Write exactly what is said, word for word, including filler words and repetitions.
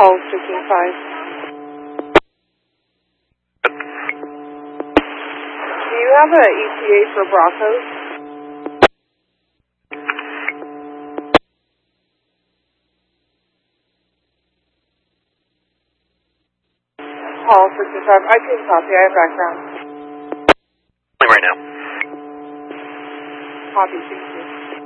Call sixteen five. Do you have an E T A for Broncos? Call sixteen five. I can copy. I have background. Right now. Copy sixteen.